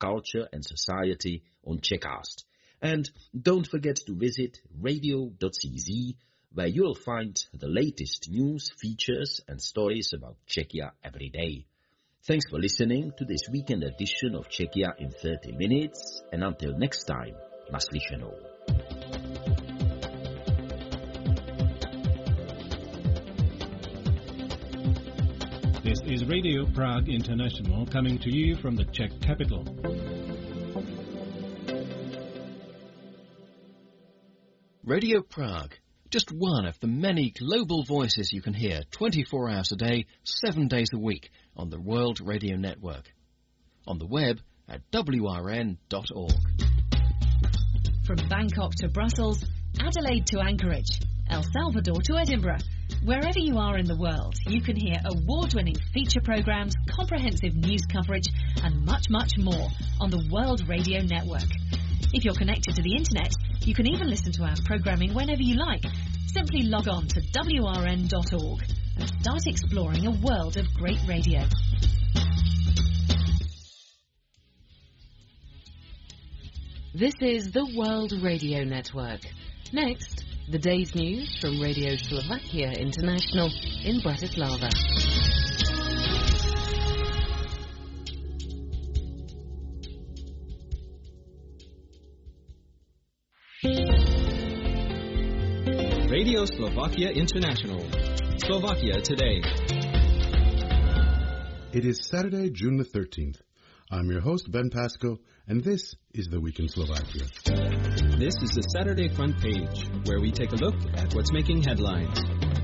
culture and society on Czechcast. And don't forget to visit radio.cz, where you'll find the latest news, features and stories about Czechia every day. Thanks for listening to this weekend edition of Czechia in 30 minutes, and until next time, naslyšenou. This is Radio Prague International coming to you from the Czech capital. Radio Prague, just one of the many global voices you can hear 24 hours a day, 7 days a week on the World Radio Network. On the web at wrn.org. From Bangkok to Brussels, Adelaide to Anchorage, El Salvador to Edinburgh. Wherever you are in the world, you can hear award-winning feature programs, comprehensive news coverage, and much, much more on the World Radio Network. If you're connected to the internet, you can even listen to our programming whenever you like. Simply log on to wrn.org and start exploring a world of great radio. This is the World Radio Network. Next, the day's news from Radio Slovakia International in Bratislava. Radio Slovakia International. Slovakia Today. It is Saturday, June the 13th. I'm your host, Ben Pasco, and this is The Week in Slovakia. This is the Saturday Front Page, where we take a look at what's making headlines.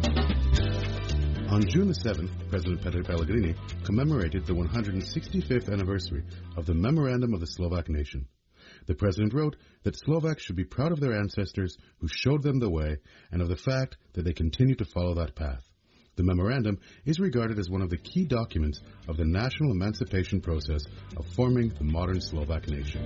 On June the 7th, President Petr Pellegrini commemorated the 165th anniversary of the Memorandum of the Slovak Nation. The President wrote that Slovaks should be proud of their ancestors who showed them the way and of the fact that they continue to follow that path. The memorandum is regarded as one of the key documents of the national emancipation process of forming the modern Slovak nation.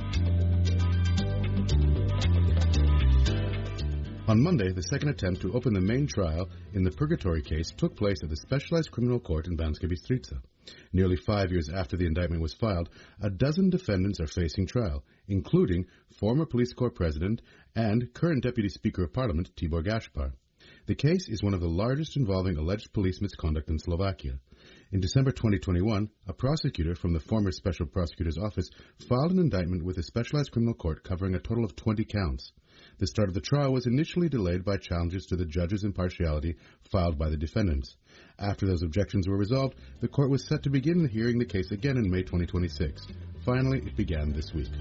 On Monday, the second attempt to open the main trial in the Purgatory case took place at the Specialized Criminal Court in Banska Bystrica. Nearly 5 years after the indictment was filed, a dozen defendants are facing trial, including former police corps president and current Deputy Speaker of Parliament Tibor Gašpar. The case is one of the largest involving alleged police misconduct in Slovakia. In December 2021, a prosecutor from the former Special Prosecutor's Office filed an indictment with the Specialized Criminal Court covering a total of 20 counts. The start of the trial was initially delayed by challenges to the judge's impartiality filed by the defendants. After those objections were resolved, the court was set to begin hearing the case again in May 2026. Finally, it began this week.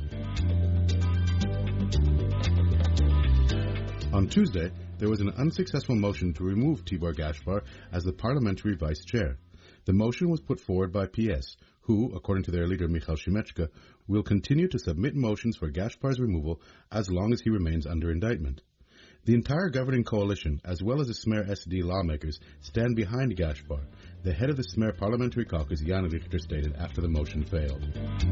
On Tuesday, there was an unsuccessful motion to remove Tibor Gašpar as the parliamentary vice chair. The motion was put forward by PS, who, according to their leader Michal Šimečka, will continue to submit motions for Gašpar's removal as long as he remains under indictment. The entire governing coalition, as well as the Smer SD lawmakers, stand behind Gašpar, the head of the Smer parliamentary caucus Jan Richter stated after the motion failed.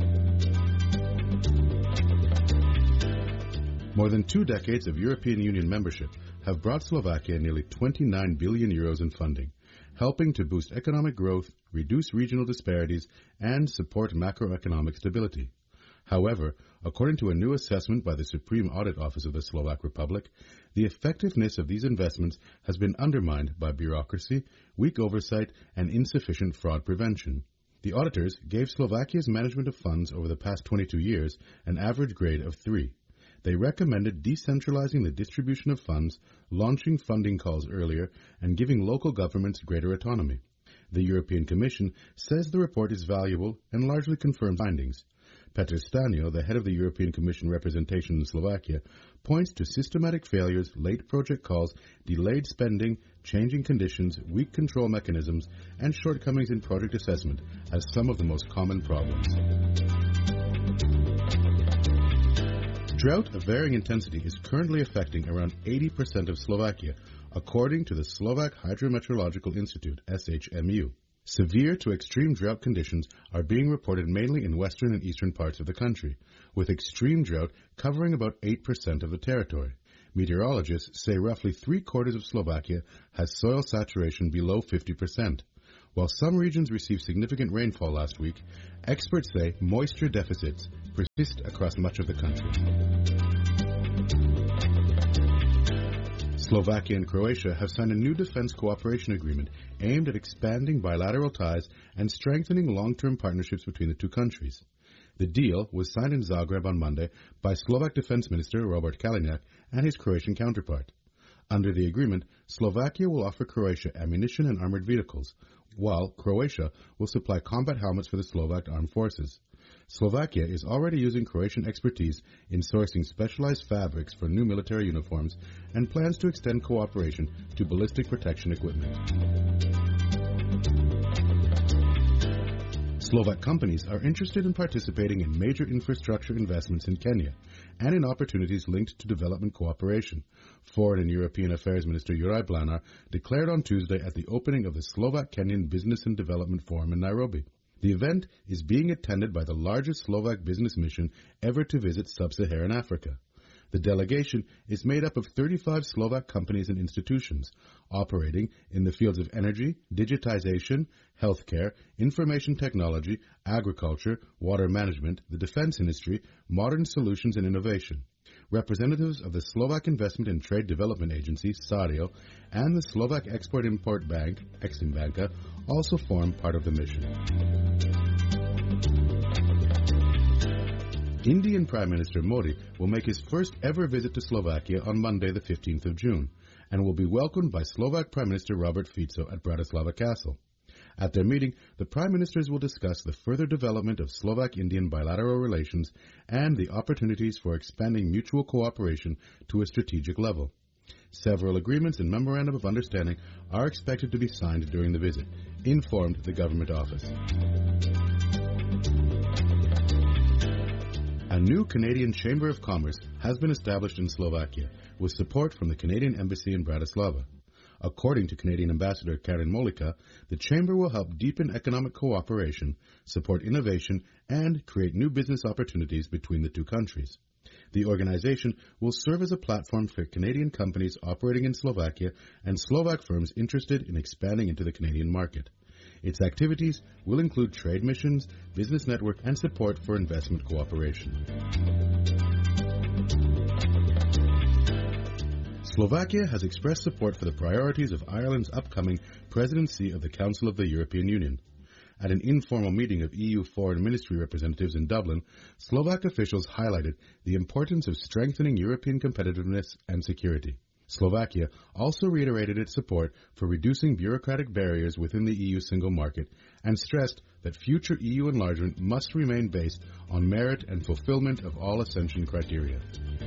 More than 2 decades of European Union membership have brought Slovakia nearly 29 billion euros in funding, helping to boost economic growth, reduce regional disparities, and support macroeconomic stability. However, according to a new assessment by the Supreme Audit Office of the Slovak Republic, the effectiveness of these investments has been undermined by bureaucracy, weak oversight, and insufficient fraud prevention. The auditors gave Slovakia's management of funds over the past 22 years an average grade of 3. They recommended decentralizing the distribution of funds, launching funding calls earlier, and giving local governments greater autonomy. The European Commission says the report is valuable and largely confirms findings. Petr Stanio, the head of the European Commission representation in Slovakia, points to systematic failures, late project calls, delayed spending, changing conditions, weak control mechanisms, and shortcomings in project assessment as some of the most common problems. Drought of varying intensity is currently affecting around 80% of Slovakia, according to the Slovak Hydrometeorological Institute, SHMU. Severe to extreme drought conditions are being reported mainly in western and eastern parts of the country, with extreme drought covering about 8% of the territory. Meteorologists say roughly 3/4 of Slovakia has soil saturation below 50%, While some regions received significant rainfall last week, experts say moisture deficits persist across much of the country. Slovakia and Croatia have signed a new defense cooperation agreement aimed at expanding bilateral ties and strengthening long-term partnerships between the two countries. The deal was signed in Zagreb on Monday by Slovak Defense Minister Robert Kaliňák and his Croatian counterpart. Under the agreement, Slovakia will offer Croatia ammunition and armored vehicles, while Croatia will supply combat helmets for the Slovak armed forces. Slovakia is already using Croatian expertise in sourcing specialized fabrics for new military uniforms and plans to extend cooperation to ballistic protection equipment. Slovak companies are interested in participating in major infrastructure investments in Kenya and in opportunities linked to development cooperation. Foreign and European Affairs Minister Juraj Blanar declared on Tuesday at the opening of the Slovak-Kenyan Business and Development Forum in Nairobi. The event is being attended by the largest Slovak business mission ever to visit sub-Saharan Africa. The delegation is made up of 35 Slovak companies and institutions operating in the fields of energy, digitization, healthcare, information technology, agriculture, water management, the defense industry, modern solutions and innovation. Representatives of the Slovak Investment and Trade Development Agency, SARIO, and the Slovak Export-Import Bank, Eximbanka, also form part of the mission. Indian Prime Minister Modi will make his first ever visit to Slovakia on Monday, the 15th of June, and will be welcomed by Slovak Prime Minister Robert Fico at Bratislava Castle. At their meeting, the Prime Ministers will discuss the further development of Slovak-Indian bilateral relations and the opportunities for expanding mutual cooperation to a strategic level. Several agreements and memorandum of understanding are expected to be signed during the visit, informed the government office. A new Canadian Chamber of Commerce has been established in Slovakia with support from the Canadian Embassy in Bratislava. According to Canadian Ambassador Karen Molika, the Chamber will help deepen economic cooperation, support innovation, and create new business opportunities between the two countries. The organization will serve as a platform for Canadian companies operating in Slovakia and Slovak firms interested in expanding into the Canadian market. Its activities will include trade missions, business network, and support for investment cooperation. Slovakia has expressed support for the priorities of Ireland's upcoming presidency of the Council of the European Union. At an informal meeting of EU foreign ministry representatives in Dublin, Slovak officials highlighted the importance of strengthening European competitiveness and security. Slovakia also reiterated its support for reducing bureaucratic barriers within the EU single market and stressed that future EU enlargement must remain based on merit and fulfillment of all ascension criteria.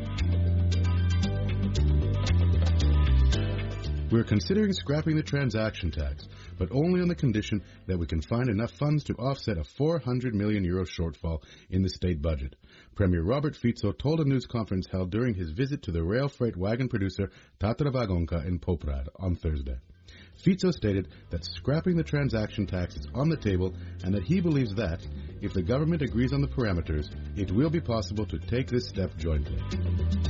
We're considering scrapping the transaction tax, but only on the condition that we can find enough funds to offset a €400 million shortfall in the state budget. Premier Robert Fico told a news conference held during his visit to the rail freight wagon producer Tatra Vagonka in Poprad on Thursday. Fico stated that scrapping the transaction tax is on the table and that he believes that, if the government agrees on the parameters, it will be possible to take this step jointly.